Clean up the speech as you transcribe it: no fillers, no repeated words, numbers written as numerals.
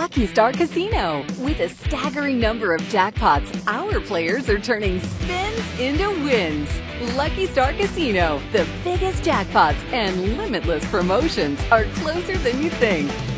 Lucky Star Casino. With a staggering number of jackpots, our players are turning spins into wins. Lucky Star Casino, the biggest jackpots and limitless promotions are closer than you think.